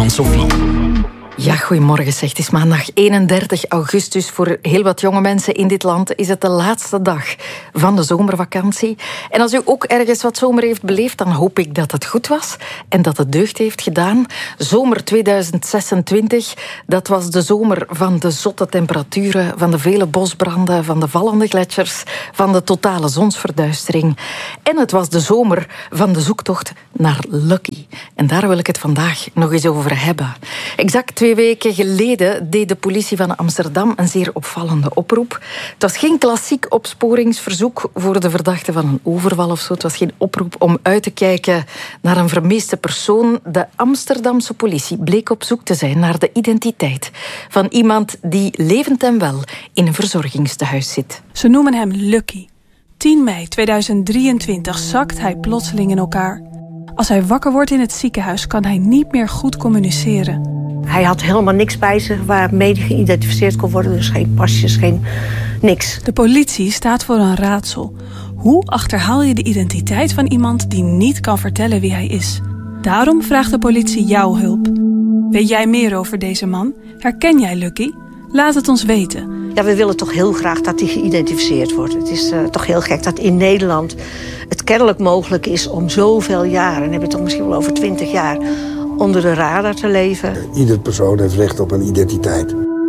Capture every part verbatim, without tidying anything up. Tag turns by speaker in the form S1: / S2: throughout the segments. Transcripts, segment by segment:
S1: Anne-Sophie.
S2: Ja, goedemorgen. Zeg. Het is maandag eenendertig augustus. Voor heel wat jonge mensen in dit land is het de laatste dag van de zomervakantie. En als u ook ergens wat zomer heeft beleefd, dan hoop ik dat het goed was en dat het deugd heeft gedaan. Zomer tweeduizend zesentwintig, dat was de zomer van de zotte temperaturen, van de vele bosbranden, van de vallende gletsjers, van de totale zonsverduistering. En het was de zomer van de zoektocht naar Lucky. En daar wil ik het vandaag nog eens over hebben. Exact twee weken geleden deed de politie van Amsterdam een zeer opvallende oproep. Het was geen klassiek opsporingsverzoek voor de verdachte van een overval of zo. Het was geen oproep om uit te kijken naar een vermiste persoon. De Amsterdamse politie bleek op zoek te zijn naar de identiteit van iemand die levend en wel in een verzorgingstehuis zit.
S3: Ze noemen hem Lucky. tien mei tweeduizend drieëntwintig zakt hij plotseling in elkaar. Als hij wakker wordt in het ziekenhuis kan hij niet meer goed communiceren.
S4: Hij had helemaal niks bij zich waarmee hij geïdentificeerd kon worden. Dus geen pasjes, geen niks.
S3: De politie staat voor een raadsel. Hoe achterhaal je de identiteit van iemand die niet kan vertellen wie hij is? Daarom vraagt de politie jouw hulp. Weet jij meer over deze man? Herken jij Lucky? Laat het ons weten.
S4: Ja, we willen toch heel graag dat hij geïdentificeerd wordt. Het is uh, toch heel gek dat in Nederland het kennelijk mogelijk is om zoveel jaren, en dan heb je het toch misschien wel over twintig jaar, onder de radar te leven.
S5: Ieder persoon heeft recht op een identiteit.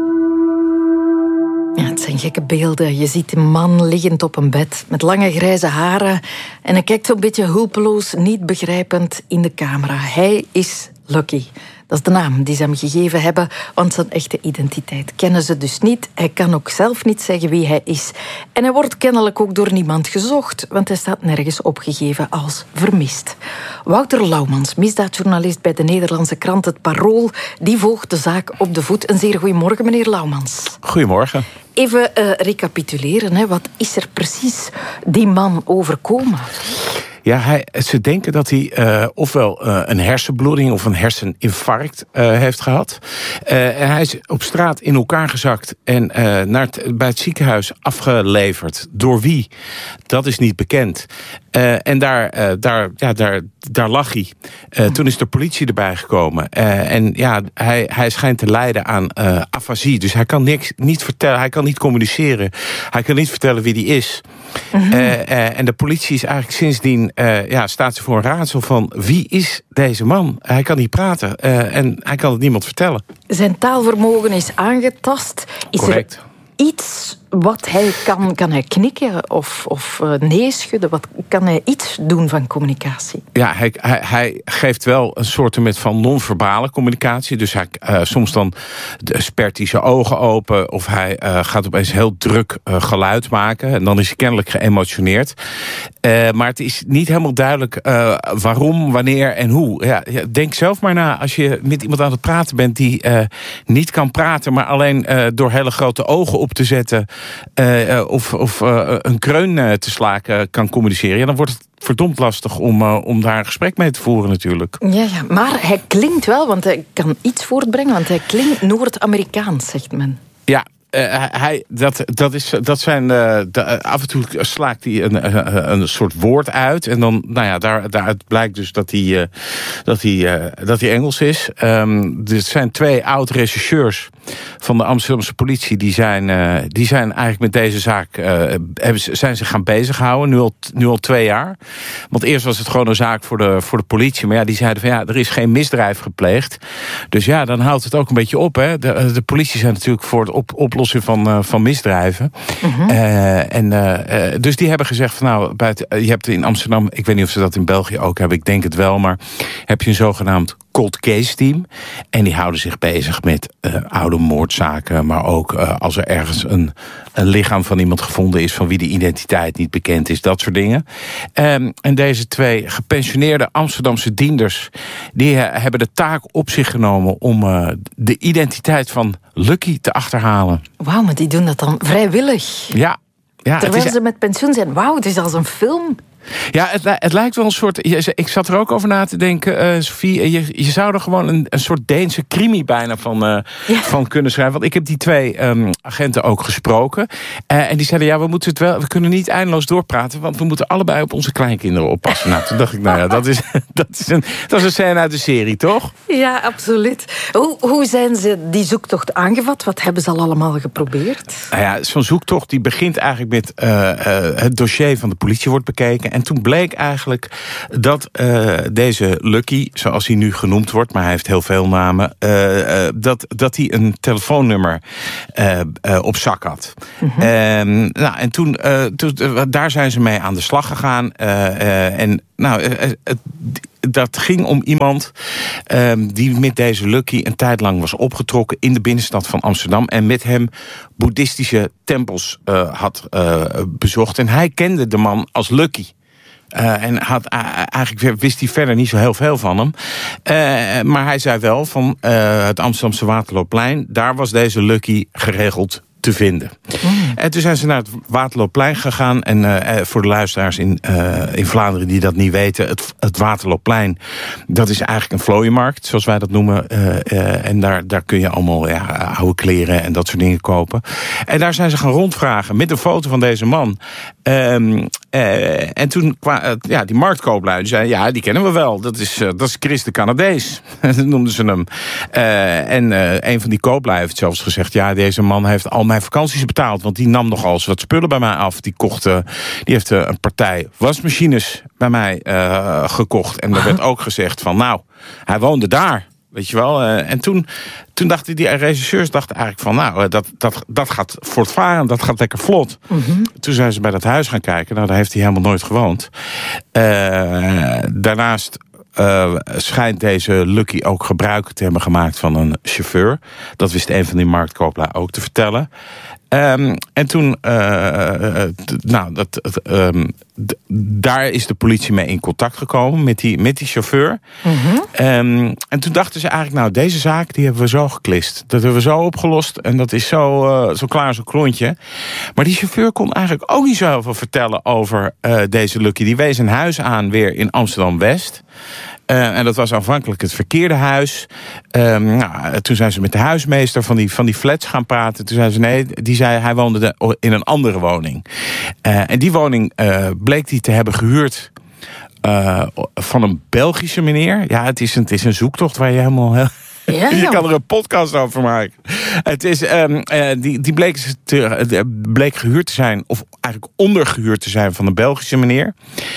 S2: Ja, het zijn gekke beelden. Je ziet een man liggend op een bed met lange grijze haren en hij kijkt zo'n beetje hulpeloos, niet begrijpend in de camera. Hij is Lucky. Dat is de naam die ze hem gegeven hebben, want zijn echte identiteit kennen ze dus niet. Hij kan ook zelf niet zeggen wie hij is. En hij wordt kennelijk ook door niemand gezocht, want hij staat nergens opgegeven als vermist. Wouter Laumans, misdaadjournalist bij de Nederlandse krant Het Parool, die volgt de zaak op de voet. Een zeer goedemorgen, meneer Laumans.
S6: Goedemorgen.
S2: Even uh, recapituleren, hè. Wat is er precies die man overkomen?
S6: Ja, hij, ze denken dat hij uh, ofwel uh, een hersenbloeding of een herseninfarct uh, heeft gehad. Uh, en hij is op straat in elkaar gezakt en uh, naar het, bij het ziekenhuis afgeleverd. Door wie? Dat is niet bekend. Uh, en daar, uh, daar, ja, daar, daar lag hij. Uh, toen is de politie erbij gekomen. Uh, en ja, hij, hij schijnt te lijden aan uh, afasie. Dus hij kan niks, niet vertellen, hij kan niet communiceren. Hij kan niet vertellen wie die is. Mm-hmm. Uh, uh, en de politie is eigenlijk sindsdien, uh, ja, staat ze voor een raadsel van wie is deze man? Hij kan niet praten uh, en hij kan het niemand vertellen.
S2: Zijn taalvermogen is aangetast. Is
S6: Correct.
S2: Er iets wat hij kan? Kan hij knikken of, of uh, nee schudden? Wat, kan hij iets doen van communicatie?
S6: Ja, hij, hij, hij geeft wel een soort van non-verbale communicatie. Dus hij, uh, soms dan spert hij zijn ogen open of hij uh, gaat opeens heel druk uh, geluid maken. En dan is hij kennelijk geëmotioneerd. Uh, maar het is niet helemaal duidelijk uh, waarom, wanneer en hoe. Ja, denk zelf maar na als je met iemand aan het praten bent die uh, niet kan praten, maar alleen uh, door hele grote ogen op te zetten Uh, of, of uh, een kreun uh, te slaken kan communiceren, ja, dan wordt het verdomd lastig om, uh, om daar een gesprek mee te voeren natuurlijk.
S2: Ja, ja, maar hij klinkt wel, want hij kan iets voortbrengen, want hij klinkt Noord-Amerikaans, zegt men.
S6: Ja. Uh, hij, dat, dat, is, dat zijn, uh, de, af en toe slaakt hij een, een, een soort woord uit. En dan, nou ja, daar, daaruit blijkt dus dat hij, uh, dat hij, uh, dat hij Engels is. Um, er zijn twee oud-rechercheurs van de Amsterdamse politie. Die zijn, uh, die zijn eigenlijk met deze zaak uh, hebben, zijn zich gaan bezighouden. Nu al, nu al twee jaar. Want eerst was het gewoon een zaak voor de, voor de politie. Maar ja, die zeiden van ja, er is geen misdrijf gepleegd. Dus ja, dan houdt het ook een beetje op. Hè. De, de politie zijn natuurlijk voor het op, oplossen Van, uh, van misdrijven. Uh-huh. Uh, en, uh, uh, dus die hebben gezegd van nou, bij het, uh, je hebt in Amsterdam, ik weet niet of ze dat in België ook hebben, ik denk het wel, maar heb je een zogenaamd cold case team. En die houden zich bezig met uh, oude moordzaken, maar ook uh, als er ergens een, een lichaam van iemand gevonden is van wie de identiteit niet bekend is, dat soort dingen. Um, en deze twee gepensioneerde Amsterdamse dienders, die uh, hebben de taak op zich genomen om uh, de identiteit van Lucky te achterhalen.
S2: Wauw, maar die doen dat dan vrijwillig.
S6: Ja. Ja,
S2: terwijl
S6: is,
S2: ze met pensioen zijn. Wauw, het is als een film.
S6: Ja, het, het lijkt wel een soort... Ik zat er ook over na te denken, uh, Sophie. Je, je zou er gewoon een, een soort Deense crimi bijna van, uh, ja. van kunnen schrijven. Want ik heb die twee um, agenten ook gesproken. Uh, en die zeiden, ja, we moeten het wel... We kunnen niet eindeloos doorpraten, want we moeten allebei op onze kleinkinderen oppassen. Nou, toen dacht ik, nou ja, dat is, dat is, een, dat is een scène uit de serie, toch?
S2: Ja, absoluut. Hoe, hoe zijn ze die zoektocht aangevat? Wat hebben ze al allemaal geprobeerd?
S6: Nou ja, zo'n zoektocht die begint eigenlijk met uh, uh, het dossier van de politie wordt bekeken. En toen bleek eigenlijk dat uh, deze Lucky, zoals hij nu genoemd wordt, maar hij heeft heel veel namen, uh, uh, dat, dat hij een telefoonnummer uh, uh, op zak had. Mm-hmm. Uh, nou, en toen, uh, toen uh, daar zijn ze mee aan de slag gegaan. Uh, uh, en nou, uh, uh, dat ging om iemand uh, die met deze Lucky een tijd lang was opgetrokken in de binnenstad van Amsterdam en met hem boeddhistische tempels uh, had uh, bezocht. En hij kende de man als Lucky. Uh, en had, uh, eigenlijk wist hij verder niet zo heel veel van hem. Uh, maar hij zei wel van uh, het Amsterdamse Waterloopplein, daar was deze Lucky geregeld te vinden. Mm. En toen zijn ze naar het Waterloopplein gegaan. En uh, voor de luisteraars in, uh, in Vlaanderen die dat niet weten, het, het Waterloopplein, dat is eigenlijk een vlooienmarkt, zoals wij dat noemen. Uh, uh, en daar, daar kun je allemaal ja, oude kleren en dat soort dingen kopen. En daar zijn ze gaan rondvragen met een foto van deze man. Um, uh, en toen kwam uh, ja, die marktkooplui, die zei, ja, die kennen we wel. Dat is, uh, dat is Chris de Canadees. Dat noemden ze hem. Uh, en uh, een van die kooplui heeft zelfs gezegd, ja, deze man heeft al mijn vakanties betaald, want die nam nogal eens wat spullen bij mij af. Die kocht, uh, die heeft uh, een partij wasmachines bij mij uh, gekocht. En er werd ook gezegd van, nou, hij woonde daar. Weet je wel. Uh, en toen, toen dachten die regisseurs dachten eigenlijk van, nou, dat, dat, dat gaat voortvarend, dat gaat lekker vlot. Mm-hmm. Toen zijn ze bij dat huis gaan kijken. Nou, daar heeft hij helemaal nooit gewoond. Uh, daarnaast Uh, schijnt deze Lucky ook gebruik te hebben gemaakt van een chauffeur. Dat wist een van die marktkooplui ook te vertellen. Um, en toen, uh, d- nou, dat, um, d- daar is de politie mee in contact gekomen met die, met die chauffeur. Mm-hmm. Um, en toen dachten ze eigenlijk, nou, deze zaak die hebben we zo geklist. Dat hebben we zo opgelost en dat is zo, uh, zo klaar als een klontje. Maar die chauffeur kon eigenlijk ook niet zo heel veel vertellen over uh, deze Lucky. Die wees een huis aan weer in Amsterdam-West. Uh, en dat was aanvankelijk het verkeerde huis. Um, nou, toen zijn ze met de huismeester van die, van die flats gaan praten. Toen zei ze, nee, die zei hij woonde de, in een andere woning. Uh, en die woning uh, bleek hij te hebben gehuurd uh, van een Belgische meneer. Ja, het is een, het is een zoektocht waar je helemaal... Heel Ja, je kan er een podcast over maken. Het is, um, uh, die die bleek, te, bleek gehuurd te zijn, of eigenlijk ondergehuurd te zijn van een Belgische meneer.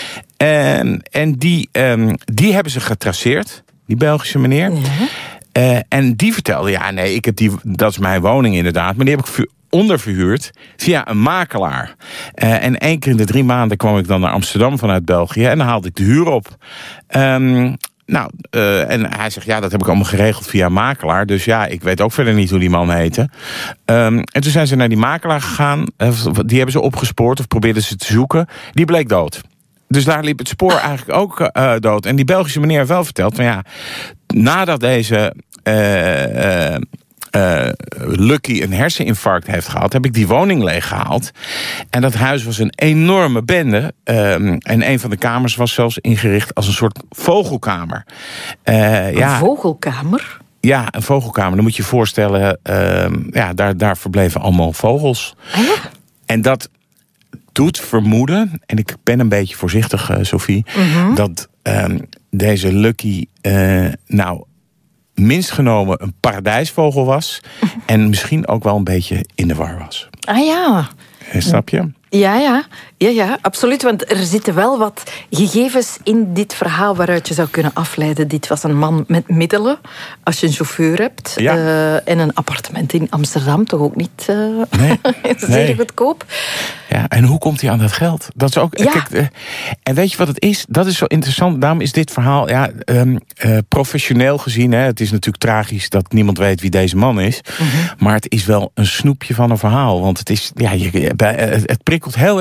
S6: En, en die, um, die hebben ze getraceerd, die Belgische meneer. Ja. Uh, en die vertelde, ja nee, ik heb die, dat is mijn woning inderdaad, maar die heb ik onderverhuurd via een makelaar. Uh, en één keer in de drie maanden kwam ik dan naar Amsterdam vanuit België en dan haalde ik de huur op. Um, Nou, uh, en hij zegt, ja, dat heb ik allemaal geregeld via een makelaar. Dus ja, ik weet ook verder niet hoe die man heette. Um, en toen zijn ze naar die makelaar gegaan. Uh, die hebben ze opgespoord of probeerden ze te zoeken. Die bleek dood. Dus daar liep het spoor eigenlijk ook uh, dood. En die Belgische meneer heeft wel verteld van ja, nadat deze Uh, uh, Uh, Lucky een herseninfarct heeft gehad, heb ik die woning leeggehaald. En dat huis was een enorme bende. Um, en een van de kamers was zelfs ingericht als een soort vogelkamer. Uh,
S2: een
S6: ja,
S2: vogelkamer?
S6: Ja, een vogelkamer. Dan moet je je voorstellen, uh, ja, daar, daar verbleven allemaal vogels.
S2: Ah, ja?
S6: En dat doet vermoeden, en ik ben een beetje voorzichtig, uh, Sophie, mm-hmm. dat um, deze Lucky, uh, nou, minst genomen een paradijsvogel was. En misschien ook wel een beetje in de war was.
S2: Ah ja.
S6: Snap je?
S2: Ja, ja. Ja, ja, absoluut. Want er zitten wel wat gegevens in dit verhaal waaruit je zou kunnen afleiden. Dit was een man met middelen. Als je een chauffeur hebt. Ja. Uh, en een appartement in Amsterdam. Toch ook niet uh,
S6: nee.
S2: zeer
S6: nee.
S2: goedkoop.
S6: Ja, en hoe komt hij aan dat geld? Dat is ook.
S2: Ja.
S6: Kijk, uh, en weet je wat het is? Dat is zo interessant. Daarom is dit verhaal ja, um, uh, professioneel gezien. Hè, het is natuurlijk tragisch dat niemand weet wie deze man is. Mm-hmm. Maar het is wel een snoepje van een verhaal. Want het is, ja, je, het prikkelt heel erg je fantasie.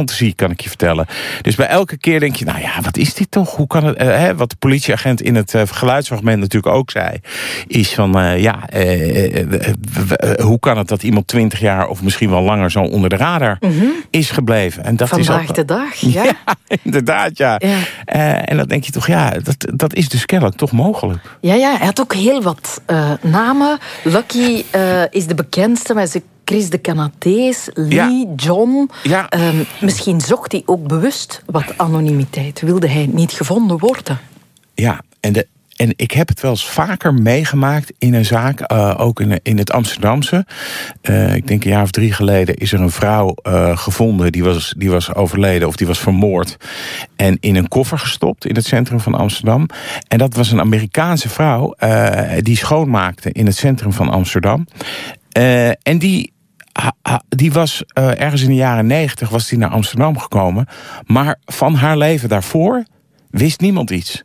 S6: fantasie, kan ik je vertellen. Dus bij elke keer denk je, nou ja, wat is dit toch? Hoe kan het? Uh, hè, wat de politieagent in het uh, geluidsfragment natuurlijk ook zei, is van, uh, ja, uh, uh, uh, uh, hoe kan het dat iemand twintig jaar of misschien wel langer zo onder de radar mm-hmm. is gebleven? En dat
S2: Vandaag
S6: is ook,
S2: de dag, ja.
S6: Ja, inderdaad, ja. ja. Uh, en dan denk je toch, ja, dat, dat is dus kennelijk toch mogelijk.
S2: Ja, ja, hij had ook heel wat uh, namen. Lucky uh, is de bekendste, maar ze Chris de Canadees, Lee, ja. John. Ja. Um, misschien zocht hij ook bewust wat anonimiteit. Wilde hij niet gevonden worden?
S6: Ja, en, de, en ik heb het wel eens vaker meegemaakt in een zaak, uh, ook in, in het Amsterdamse. Uh, ik denk een jaar of drie geleden is er een vrouw uh, gevonden, die was, die was overleden of die was vermoord. En in een koffer gestopt in het centrum van Amsterdam. En dat was een Amerikaanse vrouw uh, die schoonmaakte in het centrum van Amsterdam. Uh, en die... Ha, ha, die was uh, ergens in de jaren negentig was die naar Amsterdam gekomen. Maar van haar leven daarvoor wist niemand iets.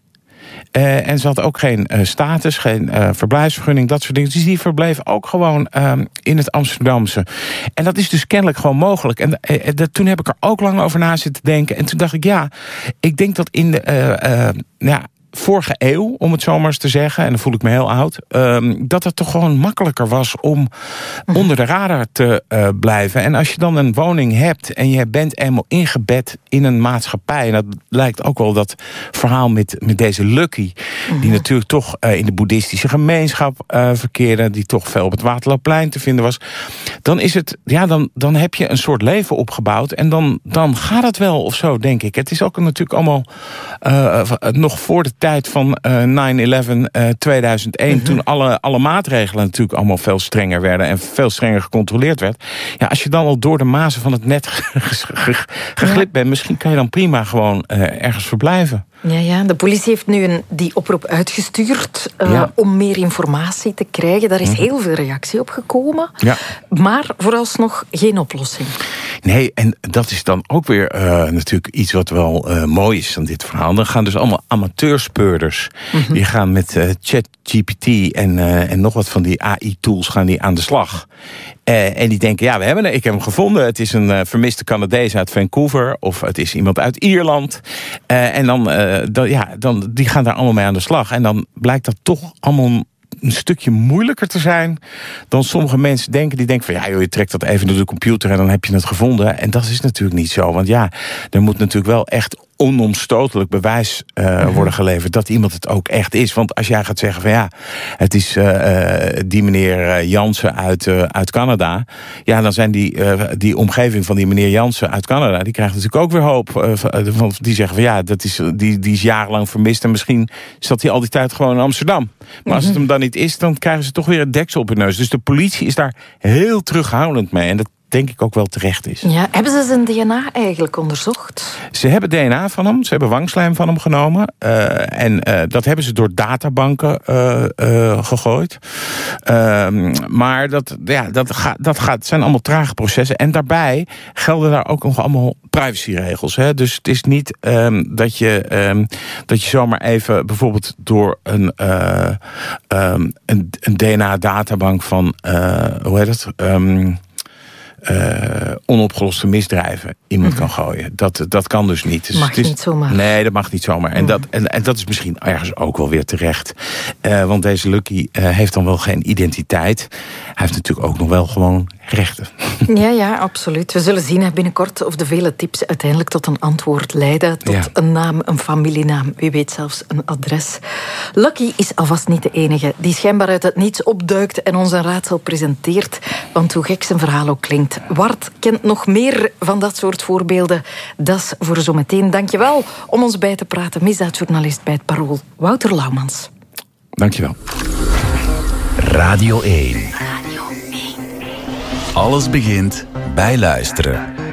S6: Uh, en ze had ook geen uh, status, geen uh, verblijfsvergunning, dat soort dingen. Dus die verbleef ook gewoon uh, in het Amsterdamse. En dat is dus kennelijk gewoon mogelijk. En uh, dat, toen heb ik er ook lang over na zitten denken. En toen dacht ik, ja, ik denk dat in de... Uh, uh, ja, vorige eeuw, om het zo maar eens te zeggen, en dan voel ik me heel oud, um, dat het toch gewoon makkelijker was om onder de radar te uh, blijven. En als je dan een woning hebt en je bent eenmaal ingebed in een maatschappij, en dat lijkt ook wel dat verhaal met, met deze Lucky, die mm-hmm. natuurlijk toch uh, in de boeddhistische gemeenschap uh, verkeerde, die toch veel op het Waterloopplein te vinden was, dan is het, ja, dan, dan heb je een soort leven opgebouwd en dan, dan gaat het wel of zo, denk ik. Het is ook natuurlijk allemaal uh, nog voor de tijd van uh, nine eleven uh, tweeduizend één, mm-hmm. toen alle, alle maatregelen natuurlijk allemaal veel strenger werden en veel strenger gecontroleerd werd. Ja, als je dan al door de mazen van het net geglipt ja. bent, misschien kan je dan prima gewoon uh, ergens verblijven.
S2: Ja, ja, de politie heeft nu een, die oproep uitgestuurd uh, ja. om meer informatie te krijgen. Daar is mm-hmm. heel veel reactie op gekomen. Ja. Maar vooralsnog geen oplossing.
S6: Nee, en dat is dan ook weer uh, natuurlijk iets wat wel uh, mooi is aan dit verhaal. Dan gaan dus allemaal amateurspeurders. Mm-hmm. Die gaan met uh, ChatGPT en, uh, en nog wat van die A I-tools gaan die aan de slag. Uh, en die denken, ja, we hebben, ik heb hem gevonden. Het is een uh, vermiste Canadees uit Vancouver. Of het is iemand uit Ierland. Uh, en dan, uh, dan, ja, dan, die gaan daar allemaal mee aan de slag. En dan blijkt dat toch allemaal een stukje moeilijker te zijn dan sommige mensen denken. Die denken van, ja joh, je trekt dat even door de computer en dan heb je het gevonden. En dat is natuurlijk niet zo. Want ja, er moet natuurlijk wel echt onomstotelijk bewijs uh, mm-hmm. worden geleverd dat iemand het ook echt is. Want als jij gaat zeggen van ja, het is uh, die meneer Jansen uit, uh, uit Canada, ja, dan zijn die, uh, die omgeving van die meneer Jansen uit Canada, die krijgt natuurlijk ook weer hoop. Uh, van, die zeggen van ja, dat is, die, die is jarenlang vermist en misschien zat hij al die tijd gewoon in Amsterdam. Maar mm-hmm. als het hem dan niet is, dan krijgen ze toch weer een deksel op hun neus. Dus de politie is daar heel terughoudend mee. En dat denk ik ook wel terecht is.
S2: Ja, hebben ze zijn D N A eigenlijk onderzocht?
S6: Ze hebben D N A van hem, ze hebben wangslijm van hem genomen. Uh, en uh, dat hebben ze door databanken uh, uh, gegooid. Uh, maar dat, ja, dat, ga, dat gaat, zijn allemaal trage processen. En daarbij gelden daar ook nog allemaal privacyregels. Hè? Dus het is niet um, dat, je, um, dat je zomaar even bijvoorbeeld door een, uh, um, een, een D N A-databank van, uh, hoe heet het? Um, Uh, onopgeloste misdrijven iemand mm-hmm. kan gooien. Dat, dat kan dus niet. Dus
S2: mag
S6: het is,
S2: niet zomaar.
S6: Nee, dat mag niet zomaar. En, mm. dat, en, en dat is misschien ergens ook wel weer terecht. Uh, want deze Lucky uh, heeft dan wel geen identiteit. Hij heeft natuurlijk ook nog wel gewoon rechten.
S2: Ja, ja, absoluut. We zullen zien binnenkort of de vele tips uiteindelijk tot een antwoord leiden. Tot ja. een naam, een familienaam, wie weet zelfs een adres. Lucky is alvast niet de enige die schijnbaar uit het niets opduikt en ons een raadsel presenteert. Want hoe gek zijn verhaal ook klinkt, Wart kent nog meer van dat soort voorbeelden. Dat is voor zometeen. Dankjewel om ons bij te praten. Misdaadjournalist bij het Parool, Wouter Laumans.
S6: Dankjewel.
S1: Radio één. Radio één. Alles begint bij luisteren.